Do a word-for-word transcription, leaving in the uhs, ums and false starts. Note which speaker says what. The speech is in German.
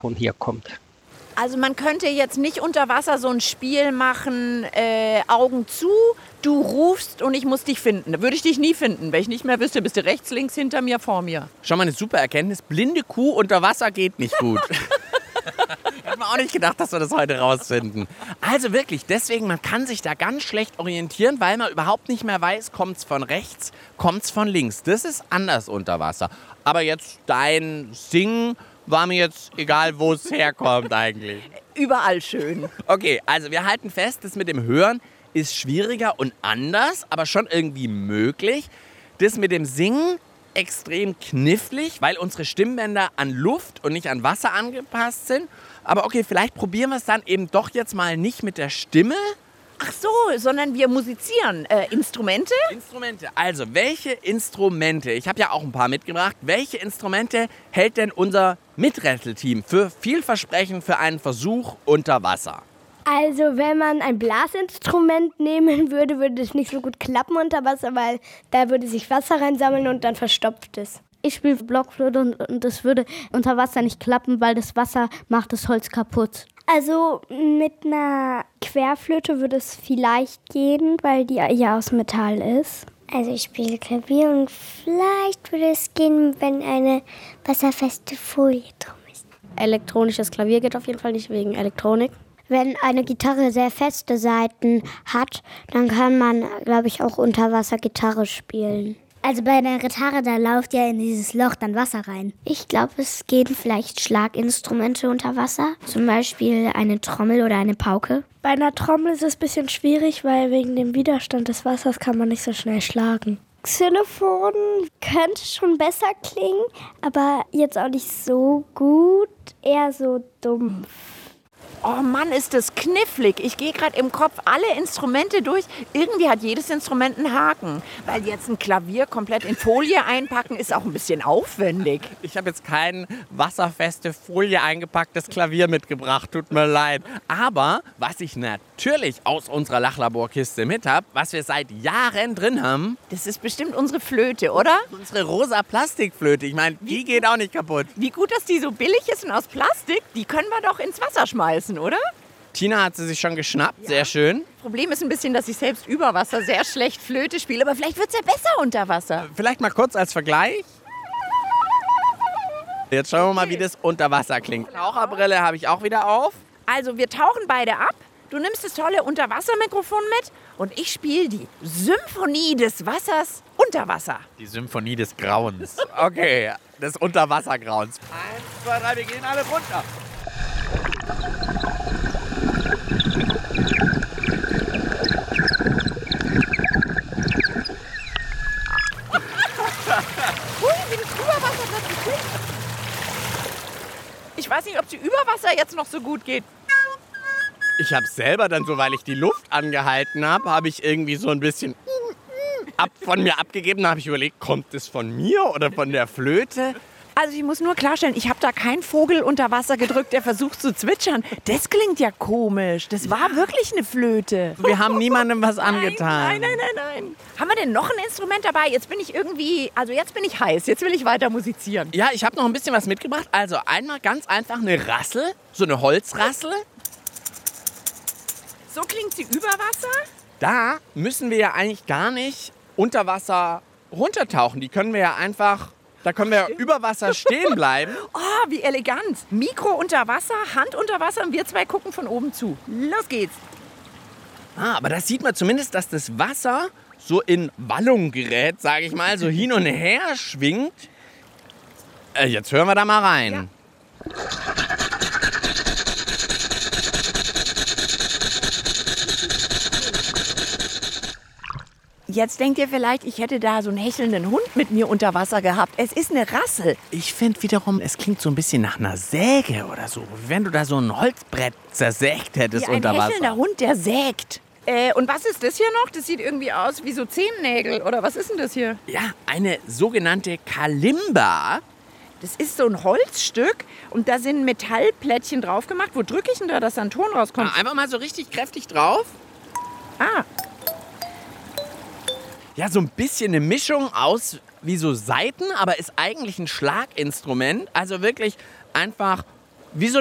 Speaker 1: von hier kommt.
Speaker 2: Also man könnte jetzt nicht unter Wasser so ein Spiel machen, äh, Augen zu, du rufst und ich muss dich finden. Da würde ich dich nie finden. Wenn ich nicht mehr wüsste, bist du rechts, links, hinter mir, vor mir.
Speaker 3: Schon mal eine super Erkenntnis. Blinde Kuh unter Wasser geht nicht gut. Hätte man auch nicht gedacht, dass wir das heute rausfinden. Also wirklich, deswegen, man kann sich da ganz schlecht orientieren, weil man überhaupt nicht mehr weiß, kommt es von rechts, kommt es von links. Das ist anders unter Wasser. Aber jetzt dein Singen war mir jetzt egal, wo es herkommt eigentlich.
Speaker 2: Überall schön.
Speaker 3: Okay, also wir halten fest, das mit dem Hören ist schwieriger und anders, aber schon irgendwie möglich. Das mit dem Singen extrem knifflig, weil unsere Stimmbänder an Luft und nicht an Wasser angepasst sind. Aber okay, vielleicht probieren wir es dann eben doch jetzt mal nicht mit der Stimme.
Speaker 2: Ach so, sondern wir musizieren. Äh, Instrumente?
Speaker 3: Instrumente. Also, welche Instrumente, ich habe ja auch ein paar mitgebracht, welche Instrumente hält denn unser Miträtselteam für vielversprechend für einen Versuch unter Wasser?
Speaker 4: Also wenn man ein Blasinstrument nehmen würde, würde es nicht so gut klappen unter Wasser, weil da würde sich Wasser reinsammeln und dann verstopft es.
Speaker 5: Ich spiele Blockflöte und, und das würde unter Wasser nicht klappen, weil das Wasser macht das Holz kaputt.
Speaker 4: Also mit einer Querflöte würde es vielleicht gehen, weil die ja aus Metall ist.
Speaker 6: Also ich spiele Klavier und vielleicht würde es gehen, wenn eine wasserfeste Folie drum ist.
Speaker 5: Elektronisches Klavier geht auf jeden Fall nicht wegen Elektronik.
Speaker 6: Wenn eine Gitarre sehr feste Saiten hat, dann kann man, glaube ich, auch unter Wasser Gitarre spielen.
Speaker 7: Also bei einer Gitarre, da läuft ja in dieses Loch dann Wasser rein.
Speaker 6: Ich glaube, es gehen vielleicht Schlaginstrumente unter Wasser. Zum Beispiel eine Trommel oder eine Pauke.
Speaker 4: Bei einer Trommel ist es ein bisschen schwierig, weil wegen dem Widerstand des Wassers kann man nicht so schnell schlagen. Xylophon könnte schon besser klingen, aber jetzt auch nicht so gut, eher so dumpf.
Speaker 2: Oh Mann, ist das knifflig. Ich gehe gerade im Kopf alle Instrumente durch. Irgendwie hat jedes Instrument einen Haken. Weil jetzt ein Klavier komplett in Folie einpacken, ist auch ein bisschen aufwendig.
Speaker 3: Ich habe jetzt kein wasserfeste Folie eingepacktes Klavier mitgebracht, tut mir leid. Aber was ich natürlich aus unserer Lachlaborkiste mit habe, was wir seit Jahren drin haben,
Speaker 2: das ist bestimmt unsere Flöte, oder?
Speaker 3: Unsere rosa Plastikflöte. Ich meine, die geht auch nicht kaputt.
Speaker 2: Wie gut, dass die so billig ist und aus Plastik. Die können wir doch ins Wasser schmeißen, oder?
Speaker 3: Tina hat sie sich schon geschnappt, ja. Sehr schön.
Speaker 2: Problem ist ein bisschen, dass ich selbst über Wasser sehr schlecht Flöte spiele, aber vielleicht wird es ja besser unter Wasser.
Speaker 3: Vielleicht mal kurz als Vergleich. Jetzt schauen wir mal, wie das unter Wasser klingt. Taucherbrille habe ich auch wieder auf.
Speaker 2: Also wir tauchen beide ab. Du nimmst das tolle Unterwassermikrofon mit und ich spiele die Symphonie des Wassers unter Wasser.
Speaker 3: Die Symphonie des Grauens. Okay, des Unterwassergrauens. Eins, zwei, drei, wir gehen alle runter.
Speaker 2: Ich weiß nicht, ob sie über Wasser jetzt noch so gut geht.
Speaker 3: Ich habe selber dann so, weil ich die Luft angehalten habe, habe ich irgendwie so ein bisschen ab, von mir abgegeben. Da habe ich überlegt, kommt es von mir oder von der Flöte?
Speaker 2: Also ich muss nur klarstellen, ich habe da keinen Vogel unter Wasser gedrückt, der versucht zu zwitschern. Das klingt ja komisch. Das war ja wirklich eine Flöte.
Speaker 3: Wir haben niemandem was angetan.
Speaker 2: Nein, nein, nein, nein, nein. Haben wir denn noch ein Instrument dabei? Jetzt bin ich irgendwie, also jetzt bin ich heiß. Jetzt will ich weiter musizieren.
Speaker 3: Ja, ich habe noch ein bisschen was mitgebracht. Also einmal ganz einfach eine Rassel, so eine Holzrassel.
Speaker 2: So klingt sie über Wasser?
Speaker 3: Da müssen wir ja eigentlich gar nicht unter Wasser runtertauchen. Die können wir ja einfach... Da können wir über Wasser stehen bleiben.
Speaker 2: Oh, wie elegant. Mikro unter Wasser, Hand unter Wasser und wir zwei gucken von oben zu. Los geht's.
Speaker 3: Ah, aber da sieht man zumindest, dass das Wasser so in Wallung gerät, sage ich mal, so hin und her schwingt. Äh, jetzt hören wir da mal rein. Ja.
Speaker 2: Jetzt denkt ihr vielleicht, ich hätte da so einen hechelnden Hund mit mir unter Wasser gehabt. Es ist eine Rassel.
Speaker 3: Ich finde wiederum, es klingt so ein bisschen nach einer Säge oder so. Wie wenn du da so ein Holzbrett zersägt hättest
Speaker 2: wie
Speaker 3: unter Wasser.
Speaker 2: Ein hechelnder Hund, der sägt. Äh, und was ist das hier noch? Das sieht irgendwie aus wie so Zehennägel. Oder was ist denn das hier?
Speaker 3: Ja, eine sogenannte Kalimba.
Speaker 2: Das ist so ein Holzstück und da sind Metallplättchen drauf gemacht. Wo drücke ich denn da, dass da ein Ton rauskommt?
Speaker 3: Ah, einfach mal so richtig kräftig drauf.
Speaker 2: Ah.
Speaker 3: Ja, so ein bisschen eine Mischung aus wie so Saiten, aber ist eigentlich ein Schlaginstrument. Also wirklich einfach wie so